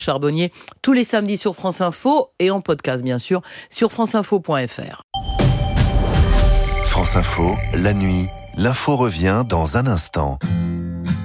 Charbonnier, tous les samedis sur France Info et en podcast bien sûr sur franceinfo.fr. France Info, la nuit, l'info revient dans un instant.